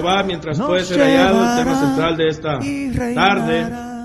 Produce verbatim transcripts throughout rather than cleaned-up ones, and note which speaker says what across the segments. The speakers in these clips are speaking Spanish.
Speaker 1: Va mientras puede ser hallado el tema central de esta tarde.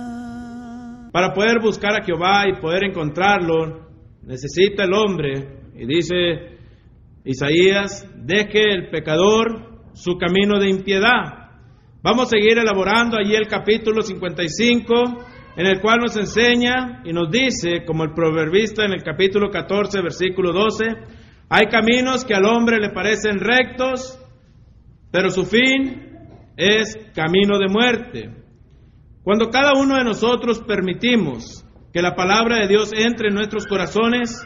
Speaker 1: Para poder buscar a Jehová y poder encontrarlo, necesita el hombre, y dice Isaías, deje el pecador su camino de impiedad. Vamos a seguir elaborando allí el capítulo cincuenta y cinco, en el cual nos enseña y nos dice, como el proverbista en el capítulo catorce, versículo doce, hay caminos que al hombre le parecen rectos, pero su fin es camino de muerte. Cuando cada uno de nosotros permitimos que la palabra de Dios entre en nuestros corazones,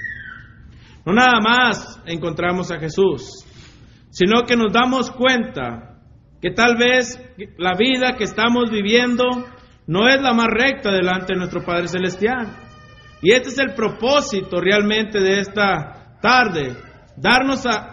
Speaker 1: no nada más encontramos a Jesús, sino que nos damos cuenta que tal vez la vida que estamos viviendo no es la más recta delante de nuestro Padre Celestial. Y este es el propósito realmente de esta tarde, darnos a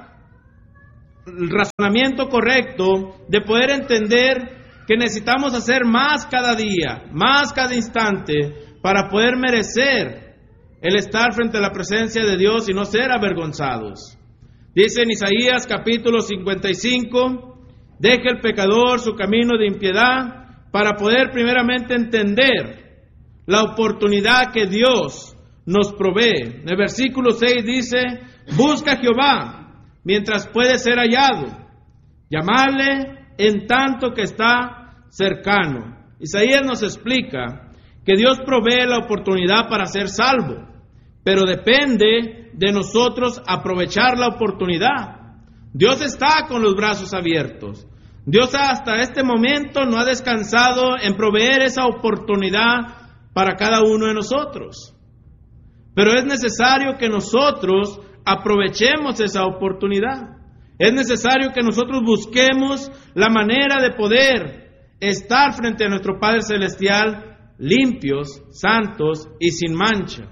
Speaker 1: el razonamiento correcto de poder entender que necesitamos hacer más cada día, más cada instante, para poder merecer el estar frente a la presencia de Dios y no ser avergonzados. Dice en Isaías capítulo cincuenta y cinco, deje el pecador su camino de impiedad, para poder primeramente entender la oportunidad que Dios nos provee. En el versículo seis dice, busca a Jehová mientras puede ser hallado, llamarle en tanto que está cercano. Isaías nos explica que Dios provee la oportunidad para ser salvo, pero depende de nosotros aprovechar la oportunidad. Dios está con los brazos abiertos. Dios hasta este momento no ha descansado en proveer esa oportunidad para cada uno de nosotros. Pero es necesario que nosotros aprovechemos esa oportunidad. Es necesario que nosotros busquemos la manera de poder estar frente a nuestro Padre Celestial limpios, santos y sin mancha.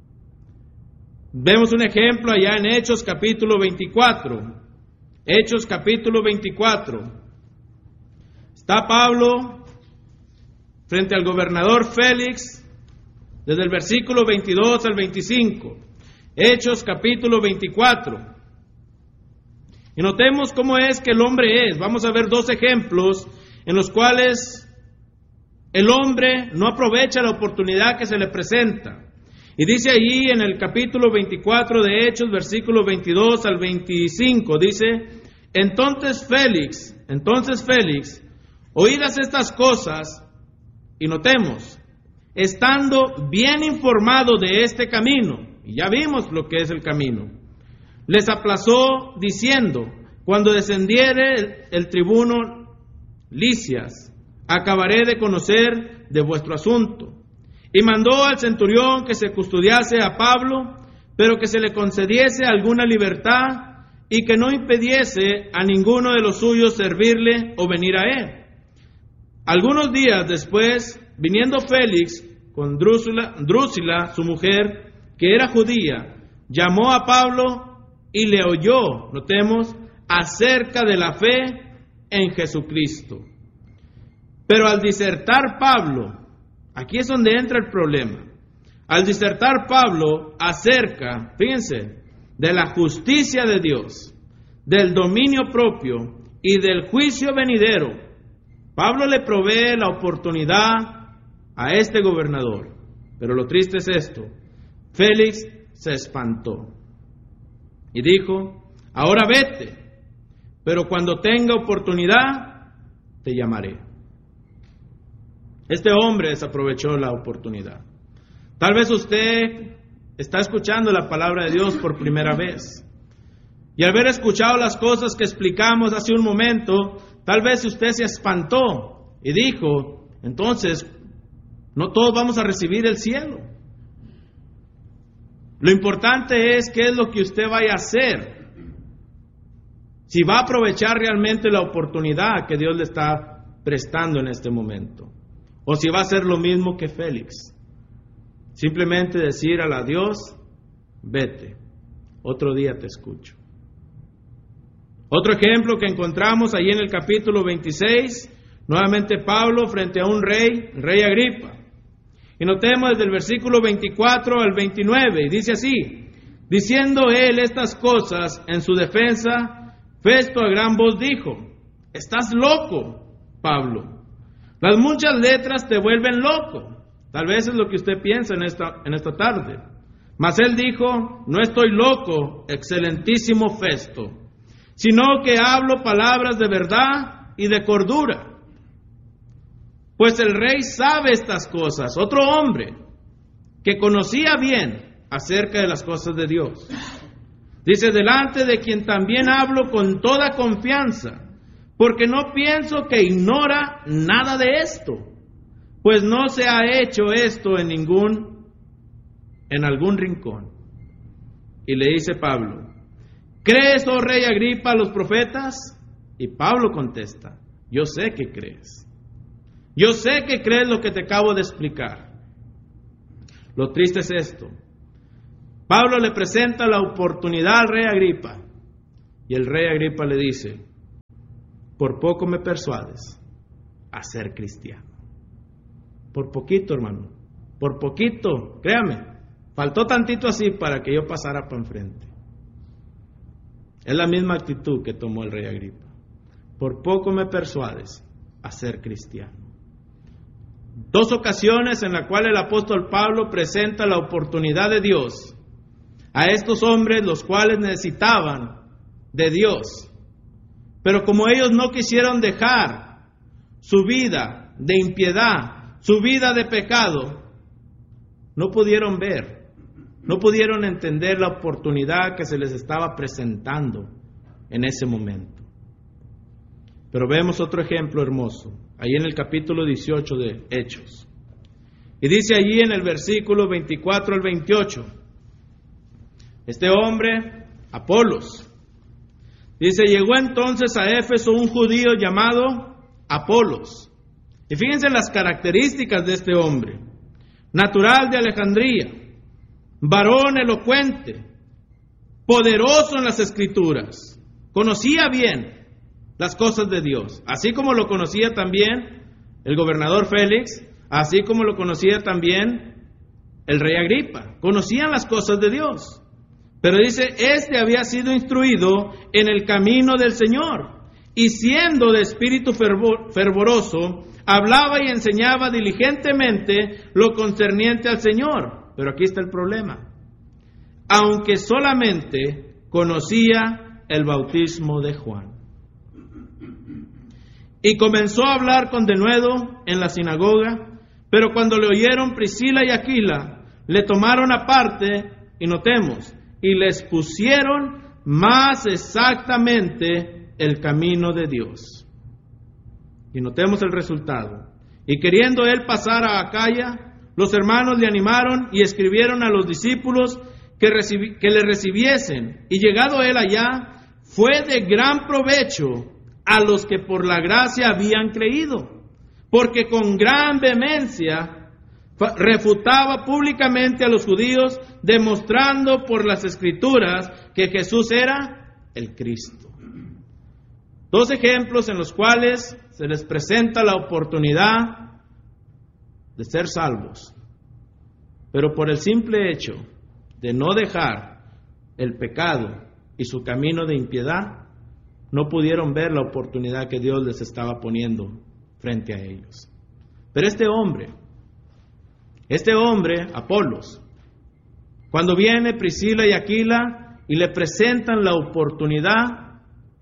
Speaker 1: Vemos un ejemplo allá en Hechos capítulo veinticuatro. Hechos capítulo veinticuatro. Está Pablo frente al gobernador Félix, desde el versículo veintidós al veinticinco. Hechos capítulo veinticuatro. Y notemos cómo es que el hombre es. Vamos a ver dos ejemplos en los cuales el hombre no aprovecha la oportunidad que se le presenta. Y dice allí en el capítulo veinticuatro de Hechos, versículo veintidós al veinticinco, dice, entonces Félix, entonces Félix, oídas estas cosas, y notemos, estando bien informado de este camino, y ya vimos lo que es el camino, les aplazó diciendo, cuando descendiere el, el tribuno Licias, acabaré de conocer de vuestro asunto. Y mandó al centurión que se custodiase a Pablo, pero que se le concediese alguna libertad y que no impidiese a ninguno de los suyos servirle o venir a él. Algunos días después, viniendo Félix con Drusila, Drusila, su mujer, que era judía, llamó a Pablo y le oyó, notemos, acerca de la fe en Jesucristo. Pero al disertar Pablo, aquí es donde entra el problema, al disertar Pablo acerca, fíjense, de la justicia de Dios, del dominio propio y del juicio venidero, Pablo le provee la oportunidad a este gobernador. Pero lo triste es esto, Félix se espantó y dijo, ahora vete, pero cuando tenga oportunidad te llamaré. Este hombre desaprovechó la oportunidad. Tal vez usted está escuchando la palabra de Dios por primera vez. Y al haber escuchado las cosas que explicamos hace un momento, tal vez usted se espantó y dijo, entonces, no todos vamos a recibir el cielo. Lo importante es qué es lo que usted vaya a hacer. Si va a aprovechar realmente la oportunidad que Dios le está prestando en este momento. O si va a hacer lo mismo que Félix. Simplemente decir a la Dios, vete, otro día te escucho. Otro ejemplo que encontramos ahí en el capítulo veintiséis, nuevamente Pablo frente a un rey, el rey Agripa. Y notemos desde el versículo veinticuatro al veintinueve, y dice así, diciendo él estas cosas en su defensa, Festo a gran voz dijo, Estás loco, Pablo. Las muchas letras te vuelven loco. Tal vez es lo que usted piensa en esta, en esta tarde. Mas él dijo, no estoy loco, excelentísimo Festo, sino que hablo palabras de verdad y de cordura. Pues el rey sabe estas cosas. Otro hombre que conocía bien acerca de las cosas de Dios. Dice, delante de quien también hablo con toda confianza, porque no pienso que ignora nada de esto, pues no se ha hecho esto en ningún, en algún rincón. Y le dice Pablo, ¿crees, oh rey Agripa, a los profetas? Y Pablo contesta, yo sé que crees. Yo sé que crees lo que te acabo de explicar. Lo triste es esto. Pablo le presenta la oportunidad al rey Agripa, y el rey Agripa le dice, por poco me persuades a ser cristiano. Por poquito, hermano, por poquito, créame, faltó tantito así para que yo pasara para enfrente. Es la misma actitud que tomó el rey Agripa. Por poco me persuades a ser cristiano. Dos ocasiones en las cuales el apóstol Pablo presenta la oportunidad de Dios a estos hombres, los cuales necesitaban de Dios. Pero como ellos no quisieron dejar su vida de impiedad, su vida de pecado, no pudieron ver, no pudieron entender la oportunidad que se les estaba presentando en ese momento. Pero vemos otro ejemplo hermoso, ahí en el capítulo dieciocho de Hechos. Y dice allí en el versículo veinticuatro al veintiocho, este hombre, Apolos, dice, llegó entonces a Éfeso un judío llamado Apolos. Y fíjense las características de este hombre. Natural de Alejandría, varón elocuente, poderoso en las Escrituras, conocía bien las cosas de Dios, así como lo conocía también el gobernador Félix, así como lo conocía también el rey Agripa. Conocían las cosas de Dios. Pero dice, este había sido instruido en el camino del Señor, y siendo de espíritu fervor, fervoroso, hablaba y enseñaba diligentemente lo concerniente al Señor. Pero aquí está el problema. Aunque solamente conocía el bautismo de Juan. Y comenzó a hablar con denuedo en la sinagoga, pero cuando le oyeron Priscila y Aquila, le tomaron aparte, y notemos, y les pusieron más exactamente el camino de Dios. Y notemos el resultado. Y queriendo él pasar a Acaya, los hermanos le animaron y escribieron a los discípulos que, recibi- que le recibiesen. Y llegado él allá, fue de gran provecho a los que por la gracia habían creído, porque con gran vehemencia refutaba públicamente a los judíos, demostrando por las Escrituras que Jesús era el Cristo. Dos ejemplos en los cuales se les presenta la oportunidad de ser salvos, pero por el simple hecho de no dejar el pecado y su camino de impiedad, no pudieron ver la oportunidad que Dios les estaba poniendo frente a ellos. Pero este hombre, este hombre, Apolos, cuando viene Priscila y Aquila y le presentan la oportunidad,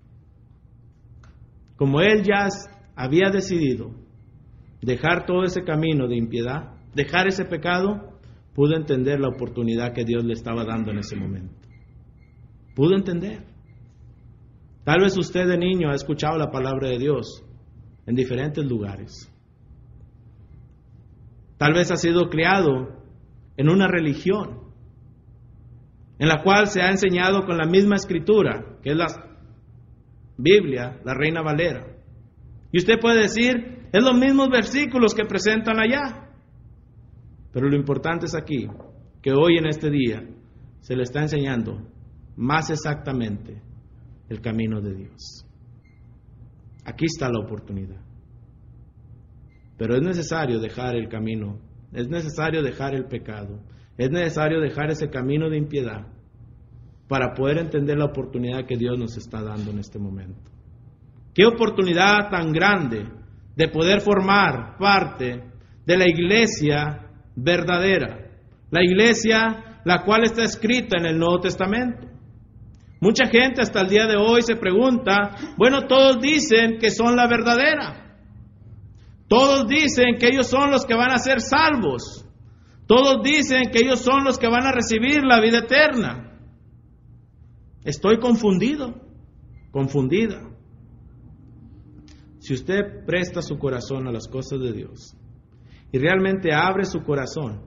Speaker 1: como él ya había decidido dejar todo ese camino de impiedad, dejar ese pecado, pudo entender la oportunidad que Dios le estaba dando en ese momento. Pudo entender. Tal vez usted de niño ha escuchado la palabra de Dios en diferentes lugares. Tal vez ha sido criado en una religión en la cual se ha enseñado con la misma escritura, que es la Biblia, la Reina Valera. Y usted puede decir, es los mismos versículos que presentan allá. Pero lo importante es aquí, que hoy en este día se le está enseñando más exactamente el camino de Dios. Aquí está la oportunidad. Pero es necesario dejar el camino, es necesario dejar el pecado, es necesario dejar ese camino de impiedad para poder entender la oportunidad que Dios nos está dando en este momento. Qué oportunidad tan grande de poder formar parte de la iglesia verdadera, la iglesia la cual está escrita en el Nuevo Testamento. Mucha gente hasta el día de hoy se pregunta, bueno, todos dicen que son la verdadera, todos dicen que ellos son los que van a ser salvos, todos dicen que ellos son los que van a recibir la vida eterna. Estoy confundido, confundida. Si usted presta su corazón a las cosas de Dios y realmente abre su corazón,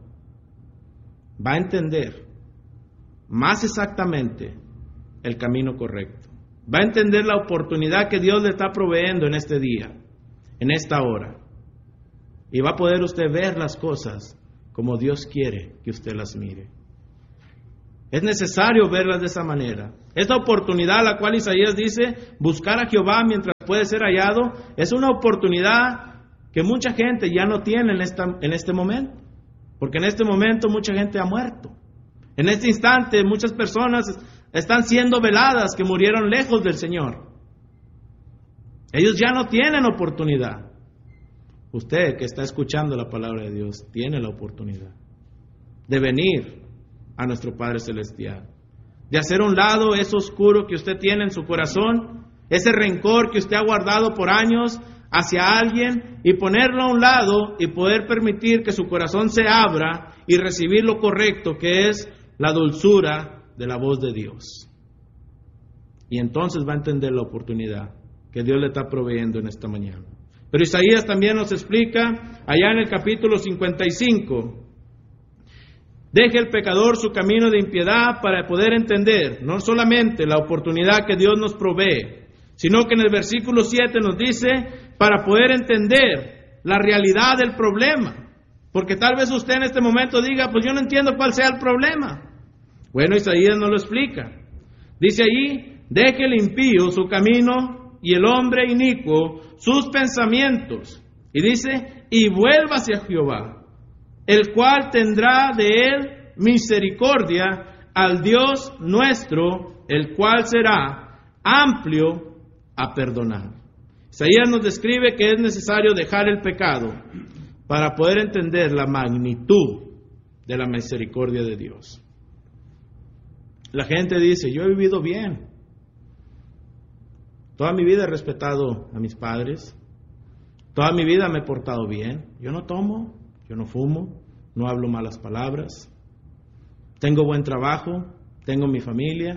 Speaker 1: va a entender más exactamente el camino correcto. Va a entender la oportunidad que Dios le está proveyendo en este día, en esta hora. Y va a poder usted ver las cosas como Dios quiere que usted las mire. Es necesario verlas de esa manera. Esta oportunidad a la cual Isaías dice, buscar a Jehová mientras puede ser hallado, es una oportunidad que mucha gente ya no tiene en, esta, en este momento. Porque en este momento mucha gente ha muerto. En este instante muchas personas están siendo veladas que murieron lejos del Señor. Ellos ya no tienen oportunidad. Usted que está escuchando la palabra de Dios tiene la oportunidad de venir a nuestro Padre Celestial, de hacer a un lado eso oscuro que usted tiene en su corazón, ese rencor que usted ha guardado por años hacia alguien, y ponerlo a un lado y poder permitir que su corazón se abra y recibir lo correcto, que es la dulzura de la voz de Dios. Y entonces va a entender la oportunidad que Dios le está proveyendo en esta mañana. Pero Isaías también nos explica allá en el capítulo cincuenta y cinco, deje el pecador su camino de impiedad para poder entender no solamente la oportunidad que Dios nos provee, sino que en el versículo siete nos dice para poder entender la realidad del problema. Porque tal vez usted en este momento diga, pues yo no entiendo cuál sea el problema. Bueno, Isaías nos lo explica. Dice allí, deje el impío su camino y el hombre inicuo sus pensamientos. Y dice, y vuelva hacia Jehová, el cual tendrá de él misericordia, al Dios nuestro, el cual será amplio a perdonar. Isaías nos describe que es necesario dejar el pecado para poder entender la magnitud de la misericordia de Dios. La gente dice, yo he vivido bien. Toda mi vida he respetado a mis padres. Toda mi vida me he portado bien. Yo no tomo, yo no fumo, no hablo malas palabras. Tengo buen trabajo, tengo mi familia,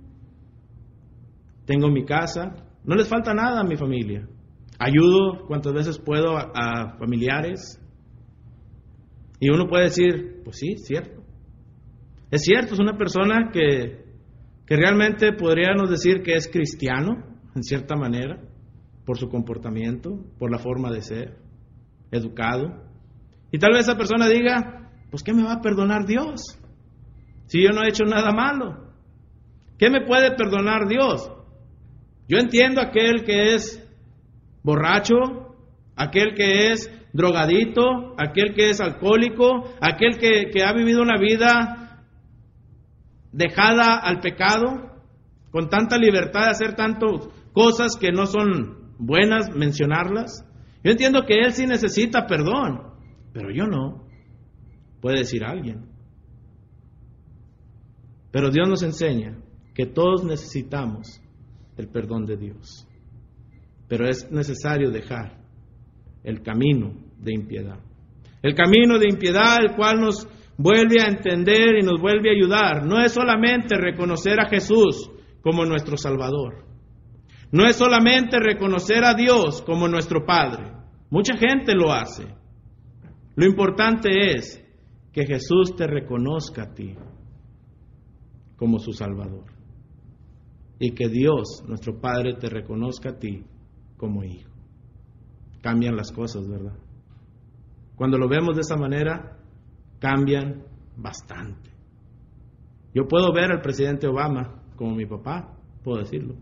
Speaker 1: tengo mi casa. No les falta nada a mi familia. Ayudo cuantas veces puedo a, a familiares. Y uno puede decir, pues sí, es cierto. Es cierto, es una persona que, que realmente podríamos decir que es cristiano, en cierta manera, por su comportamiento, por la forma de ser, educado. Y tal vez esa persona diga, pues ¿qué me va a perdonar Dios? Si yo no he hecho nada malo. ¿Qué me puede perdonar Dios? Yo entiendo aquel que es borracho, aquel que es drogadito, aquel que es alcohólico, aquel que, que ha vivido una vida dejada al pecado, con tanta libertad de hacer tantas cosas que no son buenas mencionarlas. Yo entiendo que él sí necesita perdón, pero yo no, puede decir alguien. Pero Dios nos enseña que todos necesitamos el perdón de Dios. Pero es necesario dejar el camino de impiedad. El camino de impiedad, el cual nos vuelve a entender y nos vuelve a ayudar. No es solamente reconocer a Jesús como nuestro Salvador. No es solamente reconocer a Dios como nuestro Padre. Mucha gente lo hace. Lo importante es que Jesús te reconozca a ti como su Salvador. Y que Dios, nuestro Padre, te reconozca a ti como hijo. Cambian las cosas, ¿verdad? Cuando lo vemos de esa manera, cambian bastante. Yo puedo ver al presidente Obama como mi papá, puedo decirlo.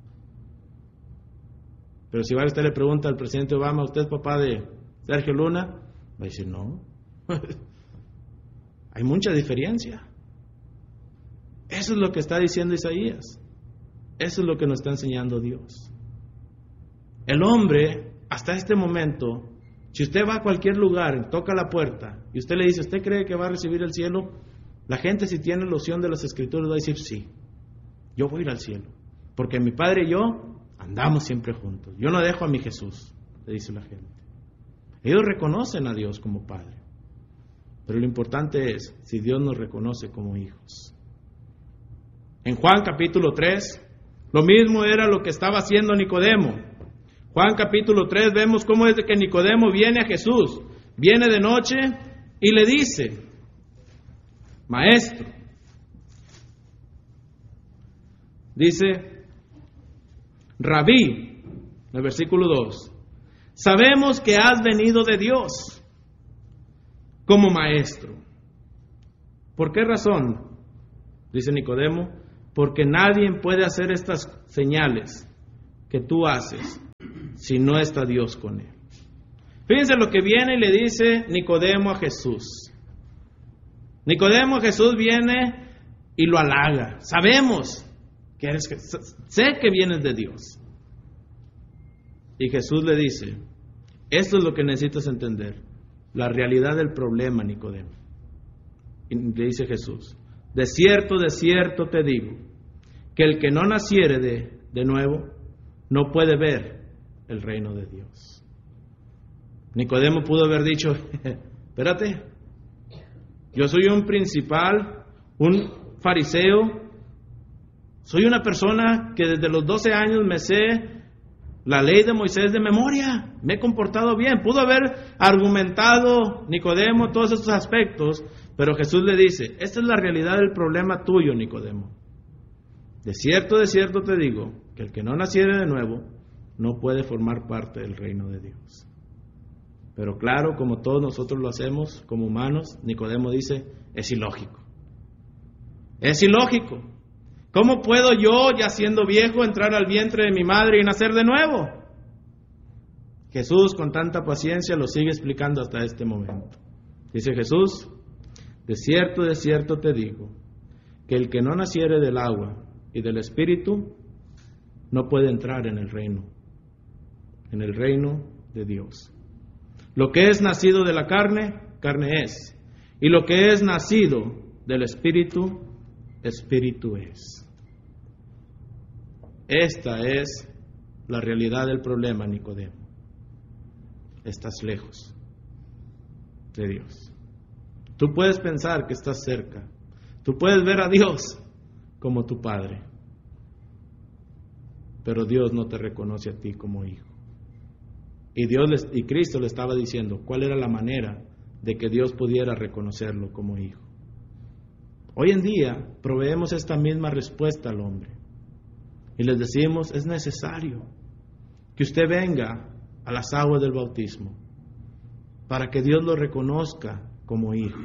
Speaker 1: Pero si va usted le pregunta al presidente Obama, ¿usted es papá de Sergio Luna? Va a decir, no. Hay mucha diferencia. Eso es lo que está diciendo Isaías. Eso es lo que nos está enseñando Dios. El hombre, hasta este momento, si usted va a cualquier lugar, toca la puerta, y usted le dice, ¿usted cree que va a recibir el cielo? La gente, si tiene loción de las Escrituras, va a decir, sí, yo voy a ir al cielo, porque mi Padre y yo andamos siempre juntos. Yo no dejo a mi Jesús, le dice la gente. Ellos reconocen a Dios como Padre, pero lo importante es si Dios nos reconoce como hijos. En Juan capítulo tres, lo mismo era lo que estaba haciendo Nicodemo. Juan capítulo tres, vemos cómo es de que Nicodemo viene a Jesús, viene de noche y le dice, Maestro, dice, Rabí, en el versículo dos, sabemos que has venido de Dios como maestro. ¿Por qué razón? Dice Nicodemo, porque nadie puede hacer estas señales que tú haces si no está Dios con él. Fíjense lo que viene y le dice Nicodemo a Jesús. Nicodemo a Jesús viene y lo halaga. Sabemos que eres, sé que vienes de Dios. Y Jesús le dice, esto es lo que necesitas entender, la realidad del problema, Nicodemo. Y le dice Jesús, de cierto, de cierto te digo, que el que no naciere de, de nuevo, no puede ver el reino de Dios. Nicodemo pudo haber dicho, espérate, yo soy un principal, un fariseo, soy una persona que desde los doce años me sé la ley de Moisés de memoria, me he comportado bien. Pudo haber argumentado Nicodemo todos estos aspectos, pero Jesús le dice, esta es la realidad del problema tuyo, Nicodemo. De cierto, de cierto te digo, que el que no naciere de nuevo, no puede formar parte del reino de Dios. Pero claro, como todos nosotros lo hacemos como humanos, Nicodemo dice, es ilógico. Es ilógico. ¿Cómo puedo yo, ya siendo viejo, entrar al vientre de mi madre y nacer de nuevo? Jesús, con tanta paciencia, lo sigue explicando hasta este momento. Dice Jesús, de cierto, de cierto te digo, que el que no naciere del agua y del Espíritu, no puede entrar en el reino, en el reino de Dios. Lo que es nacido de la carne, carne es. Y lo que es nacido del Espíritu, Espíritu es. Esta es la realidad del problema, Nicodemo. Estás lejos de Dios. Tú puedes pensar que estás cerca. Tú puedes ver a Dios como tu Padre. Pero Dios no te reconoce a ti como hijo. Y Dios les, y Cristo le estaba diciendo cuál era la manera de que Dios pudiera reconocerlo como hijo. Hoy en día proveemos esta misma respuesta al hombre. Y les decimos, es necesario que usted venga a las aguas del bautismo para que Dios lo reconozca como hijo.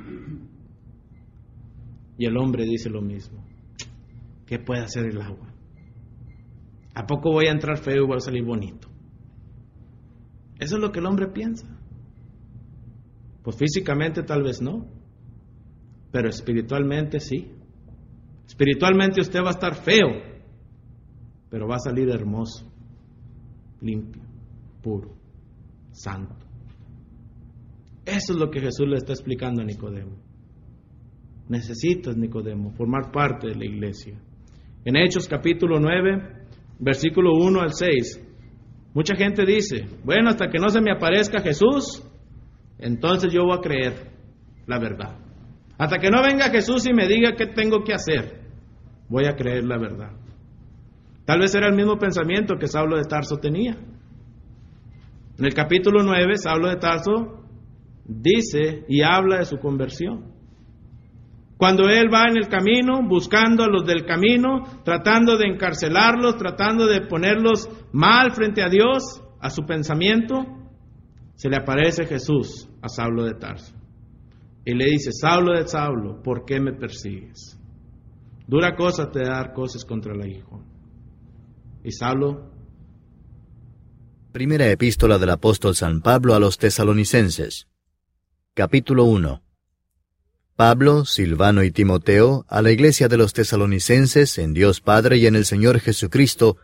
Speaker 1: Y el hombre dice lo mismo. ¿Qué puede hacer el agua? ¿A poco voy a entrar feo y voy a salir bonito? Eso es lo que el hombre piensa. Pues físicamente tal vez no, pero espiritualmente sí. Espiritualmente usted va a estar feo, pero va a salir hermoso, limpio, puro, santo. Eso es lo que Jesús le está explicando a Nicodemo. Necesitas, Nicodemo, formar parte de la iglesia. En Hechos capítulo nueve, versículo uno al seis, mucha gente dice, bueno, hasta que no se me aparezca Jesús, entonces yo voy a creer la verdad. Hasta que no venga Jesús y me diga qué tengo que hacer, voy a creer la verdad. Tal vez era el mismo pensamiento que Saulo de Tarso tenía. En el capítulo nueve, Saulo de Tarso dice y habla de su conversión. Cuando él va en el camino, buscando a los del camino, tratando de encarcelarlos, tratando de ponerlos mal frente a Dios, a su pensamiento, se le aparece Jesús a Saulo de Tarso. Y le dice, Saulo de Saulo, ¿por qué me persigues? Dura cosa te dar cosas contra el aguijón. Y Saulo.
Speaker 2: Primera epístola del apóstol San Pablo a los tesalonicenses. Capítulo uno. Pablo, Silvano y Timoteo, a la iglesia de los tesalonicenses, en Dios Padre y en el Señor Jesucristo,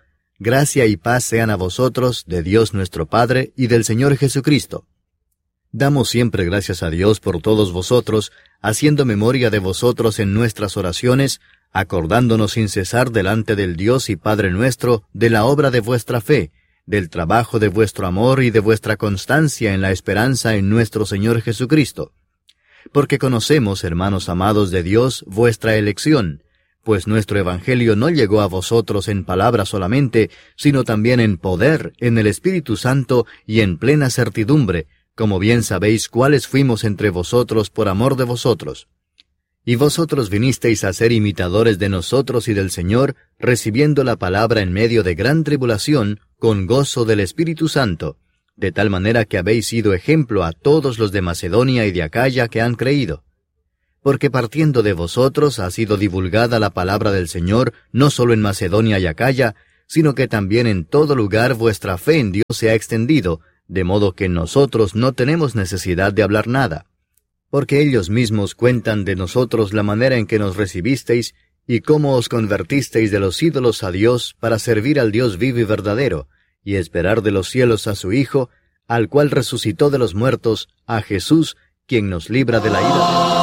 Speaker 2: Gracia y paz sean a vosotros, de Dios nuestro Padre y del Señor Jesucristo. Damos siempre gracias a Dios por todos vosotros, haciendo memoria de vosotros en nuestras oraciones, acordándonos sin cesar delante del Dios y Padre nuestro de la obra de vuestra fe, del trabajo de vuestro amor y de vuestra constancia en la esperanza en nuestro Señor Jesucristo. Porque conocemos, hermanos amados de Dios, vuestra elección, pues nuestro Evangelio no llegó a vosotros en palabra solamente, sino también en poder, en el Espíritu Santo y en plena certidumbre, como bien sabéis cuáles fuimos entre vosotros por amor de vosotros. Y vosotros vinisteis a ser imitadores de nosotros y del Señor, recibiendo la palabra en medio de gran tribulación, con gozo del Espíritu Santo, de tal manera que habéis sido ejemplo a todos los de Macedonia y de Acaya que han creído. Porque partiendo de vosotros ha sido divulgada la palabra del Señor, no solo en Macedonia y Acaya, sino que también en todo lugar vuestra fe en Dios se ha extendido, de modo que nosotros no tenemos necesidad de hablar nada. Porque ellos mismos cuentan de nosotros la manera en que nos recibisteis, y cómo os convertisteis de los ídolos a Dios para servir al Dios vivo y verdadero, y esperar de los cielos a su Hijo, al cual resucitó de los muertos, a Jesús, quien nos libra de la ira de Dios.